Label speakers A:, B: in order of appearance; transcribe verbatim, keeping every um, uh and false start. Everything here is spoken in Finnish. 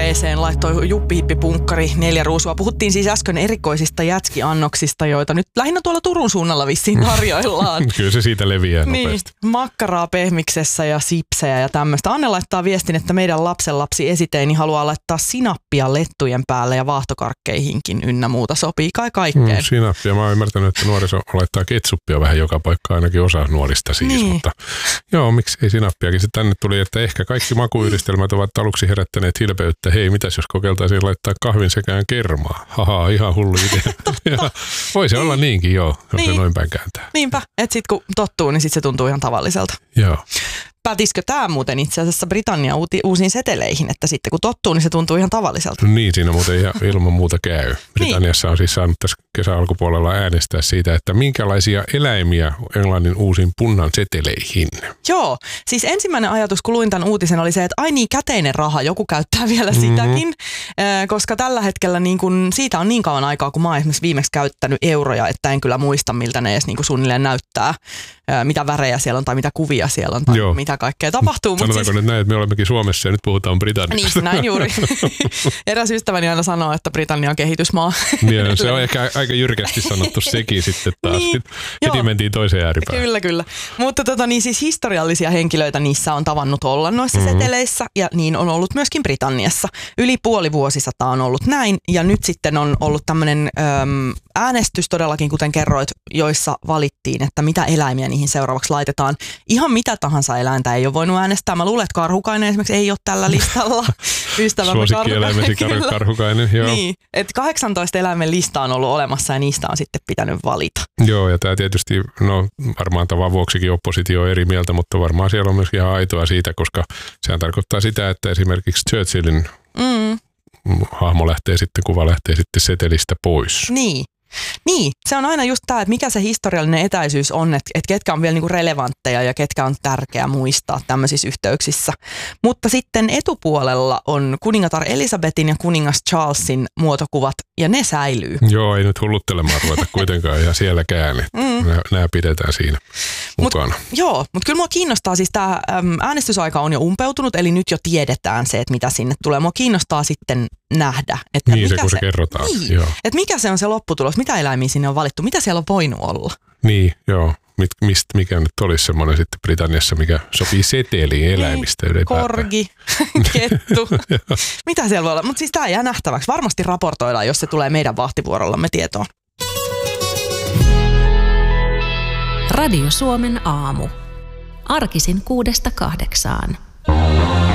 A: WC:n laittoi juppihippipunkkari neljä ruusua. Puhuttiin siis äsken erikoisista jätskiannoksista, joita nyt lähinnä tuolla Turun suunnalla vissiin tarjoillaan.
B: Kyllä se siitä leviää nopeasti.
A: Niin, makkaraa pehmiksessä ja sipsejä ja tämmöistä. Anne laittaa viestin, että meidän lapsenlapsi esiteeni haluaa laittaa sinappia lettujen päälle ja vaahtokarkkeihinkin ynnä muuta. Sopii kai kaikkeen.
B: Mm, sinappia. Mä oon ymmärtänyt, että nuoriso laittaa ketsuppia vähän joka paikka, ainakin osa nuorista siis.
A: Niin.
B: Mutta joo, miksi ei sinappiakin. Se tänne tuli, että ehkä kaikki makuyhdistelmät ovat aluksi herättäneet hilpeyttä. Hei, mitäs jos kokeiltaisiin laittaa kahvin sekään kermaa? Haha, ihan hullu idea. Voi se olla niinkin, joo, jos niin. se noin päin kääntää.
A: Niinpä, että sit kun tottuu, niin sit se tuntuu ihan tavalliselta.
B: Joo.
A: Pätisikö tämä muuten itse asiassa Britannian uuti, uusiin seteleihin, että sitten kun tottuu, niin se tuntuu ihan tavalliselta?
B: No niin, siinä muuten ihan ilman muuta käy. Britanniassa on siis saanut tässä kesän alkupuolella äänestää siitä, että minkälaisia eläimiä Englannin uusiin punnan seteleihin. Joo,
A: siis ensimmäinen ajatus, kun luin tämän uutisen, oli se, että ai niin, käteinen raha, joku käyttää vielä
B: mm-hmm.
A: sitäkin, koska tällä hetkellä niin kun, siitä on niin kauan aikaa, kun mä oon esimerkiksi viimeksi käyttänyt euroja, että en kyllä muista, miltä ne edes niin kuin suunnilleen näyttää, mitä värejä siellä on tai mitä kuvia siellä on tai Joo. mitä kaikkea tapahtuu.
B: Sanotaanko siis... nyt näin, että me olemmekin Suomessa ja nyt puhutaan Britanniasta?
A: Niin, näin juuri. Eräs ystäväni aina sanoo, että Britannia on kehitysmaa.
B: Ja, se on ehkä aika jyrkästi sanottu sekin sitten taas. Niin, heti mentiin toiseen ääripään.
A: Kyllä, kyllä. Mutta tota, niin siis historiallisia henkilöitä niissä on tavannut olla noissa mm-hmm. seteleissä ja niin on ollut myöskin Britanniassa. Yli puoli vuosisataa on ollut näin ja nyt sitten on ollut tämmöinen äm, äänestys todellakin, kuten kerroit, joissa valittiin, että mitä eläimiä niihin seuraavaksi laitetaan. Ihan mitä tahansa eläintä ei ole voinut äänestää. Mä luulen, että karhukainen esimerkiksi ei ole tällä listalla. Ystävämme
B: Suosikkieläimesi kar- karhukainen, joo.
A: Niin, että kahdeksantoista eläimen lista on ollut olemassa ja niistä on sitten pitänyt valita.
B: Joo, ja tämä tietysti, no varmaan tavan vuoksikin oppositio on eri mieltä, mutta varmaan siellä on myös ihan aitoa siitä, koska sehän tarkoittaa sitä, että esimerkiksi Churchillin mm. hahmo lähtee sitten, kuva lähtee sitten setelistä pois.
A: Niin. Niin, se on aina just tämä, että mikä se historiallinen etäisyys on, että, että ketkä on vielä niinku relevantteja ja ketkä on tärkeää muistaa tämmöisissä yhteyksissä. Mutta sitten etupuolella on kuningatar Elisabetin ja kuningas Charlesin muotokuvat ja ne säilyy.
B: Joo, ei nyt hulluttelemaan ruveta kuitenkaan ihan sielläkään. Mm. Nämä pidetään siinä mukana.
A: Mut, joo, mutta kyllä mua kiinnostaa siis tämä äänestysaika on jo umpeutunut, eli nyt jo tiedetään se, että mitä sinne tulee. Mua kiinnostaa sitten nähdä, että
B: niin,
A: mikä
B: se, kun se,
A: se
B: kerrotaan.
A: Niin, joo. Että mikä se on se lopputulos, mitä eläimiä sinne on valittu, mitä siellä on voinut olla.
B: Niin, joo. Mit, mist, mikä nyt olisi semmoinen sitten Britanniassa, mikä sopii seteliin eläimistä niin,
A: korgi, kettu, mitä siellä voi olla. Mutta siis tämä jää nähtäväksi. Varmasti raportoidaan, jos se tulee meidän vahtivuorollamme tietoon.
C: Radio Suomen aamu. Arkisin kuudesta kahdeksaan.